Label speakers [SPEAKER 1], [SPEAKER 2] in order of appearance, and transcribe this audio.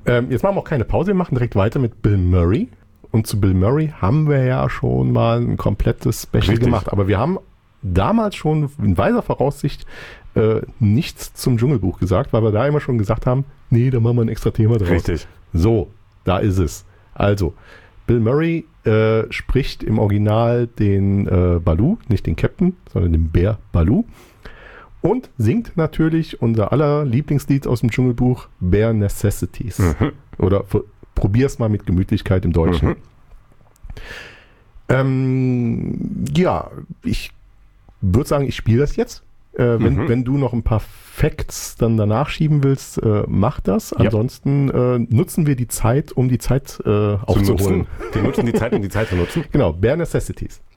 [SPEAKER 1] Jetzt machen wir auch keine Pause, wir machen direkt weiter mit Bill Murray. Und zu Bill Murray haben wir ja schon mal ein komplettes Special gemacht. Aber wir haben damals schon in weiser Voraussicht nichts zum Dschungelbuch gesagt, weil wir da immer schon gesagt haben, nee, da machen wir ein extra Thema draus.
[SPEAKER 2] Richtig.
[SPEAKER 1] So, da ist es. Also, Bill Murray spricht im Original den Baloo, nicht den Captain, sondern den Bär Baloo. Und singt natürlich unser aller Lieblingslied aus dem Dschungelbuch, Bare Necessities. Oder probier's mal mit Gemütlichkeit im Deutschen. Ja, ich würde sagen, ich spiele das jetzt. Wenn du noch ein paar Facts dann danach schieben willst, mach das. Ansonsten nutzen wir die Zeit, um die Zeit aufzuholen.
[SPEAKER 2] Wir nutzen die Zeit, um die Zeit zu nutzen.
[SPEAKER 1] Genau, Bare Necessities.